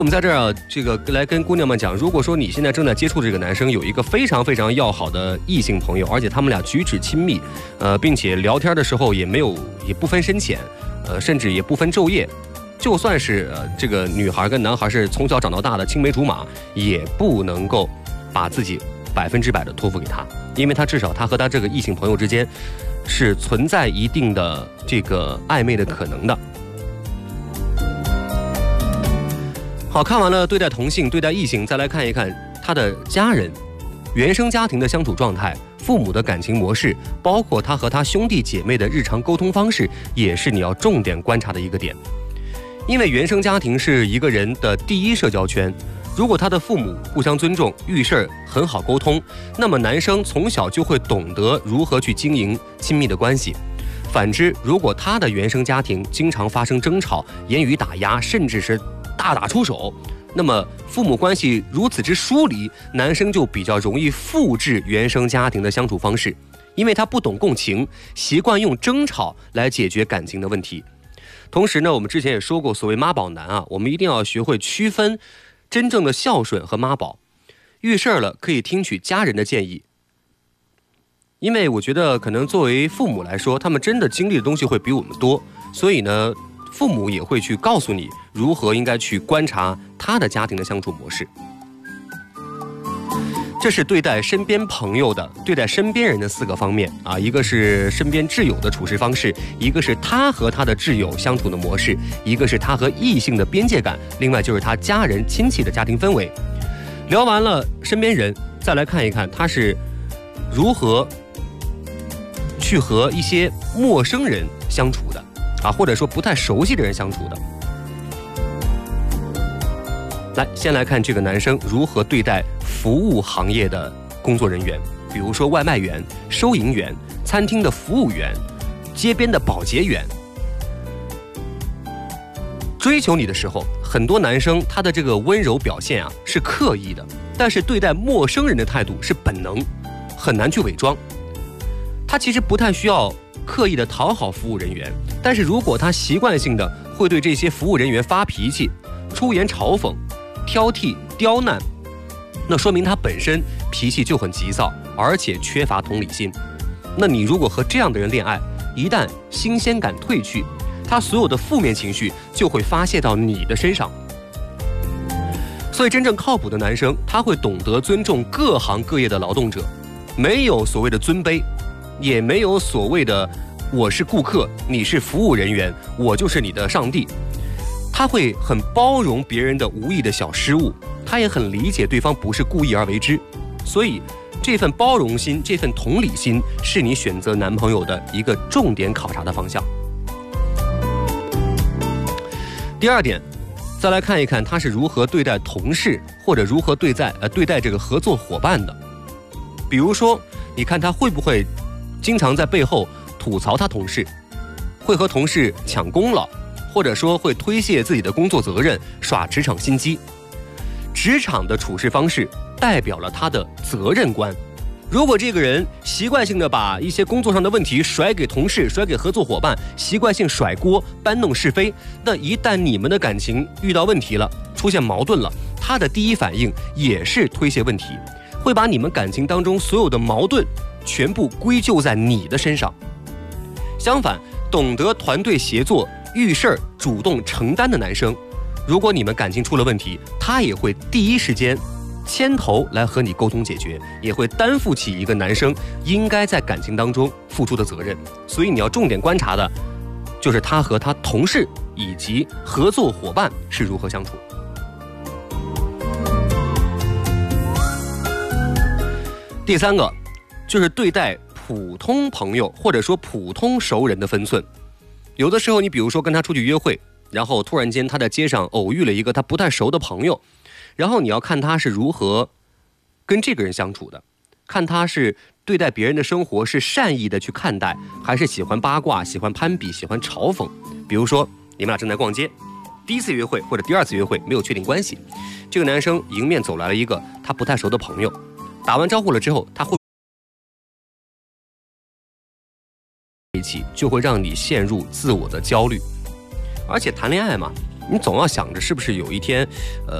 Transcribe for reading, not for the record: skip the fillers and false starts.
我们在这儿啊，这个来跟姑娘们讲，如果说你现在正在接触这个男生有一个非常非常要好的异性朋友，而且他们俩举止亲密，并且聊天的时候也不分深浅，甚至也不分昼夜，就算是这个女孩跟男孩是从小长到大的青梅竹马，也不能够把自己100%的托付给他，因为他至少他和他这个异性朋友之间是存在一定的这个暧昧的可能的。好，看完了对待同性、对待异性，再来看一看他的家人、原生家庭的相处状态、父母的感情模式，包括他和他兄弟姐妹的日常沟通方式，也是你要重点观察的一个点。因为原生家庭是一个人的第一社交圈，如果他的父母互相尊重，遇事很好沟通，那么男生从小就会懂得如何去经营亲密的关系。反之，如果他的原生家庭经常发生争吵、言语打压，甚至是大打出手，那么父母关系如此之疏离，男生就比较容易复制原生家庭的相处方式，因为他不懂共情，习惯用争吵来解决感情的问题。同时呢，我们之前也说过，所谓妈宝男啊，我们一定要学会区分真正的孝顺和妈宝。遇事了可以听取家人的建议，因为我觉得可能作为父母来说，他们真的经历的东西会比我们多，所以呢，父母也会去告诉你如何应该去观察他的家庭的相处模式。这是对待身边朋友的、对待身边人的4个方面啊，一个是身边挚友的处事方式，一个是他和他的挚友相处的模式，一个是他和异性的边界感，另外就是他家人亲戚的家庭氛围。聊完了身边人，再来看一看他是如何去和一些陌生人相处的啊，或者说不太熟悉的人相处的。来，先来看这个男生如何对待服务行业的工作人员，比如说外卖员、收银员、餐厅的服务员、街边的保洁员。追求你的时候，很多男生他的这个温柔表现啊是刻意的，但是对待陌生人的态度是本能，很难去伪装。他其实不太需要刻意的讨好服务人员，但是如果他习惯性的会对这些服务人员发脾气、出言嘲讽、挑剔、刁难，那说明他本身脾气就很急躁，而且缺乏同理心。那你如果和这样的人恋爱，一旦新鲜感褪去，他所有的负面情绪就会发泄到你的身上。所以真正靠谱的男生，他会懂得尊重各行各业的劳动者，没有所谓的尊卑，也没有所谓的我是顾客，你是服务人员，我就是你的上帝。他会很包容别人的无意的小失误，他也很理解对方不是故意而为之，所以这份包容心、这份同理心是你选择男朋友的一个重点考察的方向。第2点，再来看一看他是如何对待同事，或者如何对待这个合作伙伴的。比如说，你看他会不会经常在背后吐槽他同事，会和同事抢功劳，或者说会推卸自己的工作责任，耍职场心机。职场的处事方式代表了他的责任观。如果这个人习惯性的把一些工作上的问题甩给同事、甩给合作伙伴，习惯性甩锅、搬弄是非，那一旦你们的感情遇到问题了，出现矛盾了，他的第一反应也是推卸问题，会把你们感情当中所有的矛盾全部归咎在你的身上。相反，懂得团队协作、遇事主动承担的男生，如果你们感情出了问题，他也会第一时间牵头来和你沟通解决，也会担负起一个男生应该在感情当中付出的责任。所以你要重点观察的就是他和他同事以及合作伙伴是如何相处。第3个就是对待普通朋友或者说普通熟人的分寸。有的时候你比如说跟他出去约会，然后突然间他在街上偶遇了一个他不太熟的朋友，然后你要看他是如何跟这个人相处的，看他是对待别人的生活是善意的去看待，还是喜欢八卦、喜欢攀比、喜欢嘲讽。比如说你们俩正在逛街，第1次约会或者第2次约会没有确定关系，这个男生迎面走来了一个他不太熟的朋友，打完招呼了之后，他会一起就会让你陷入自我的焦虑。而且谈恋爱嘛， 你总要想着是不是有一天，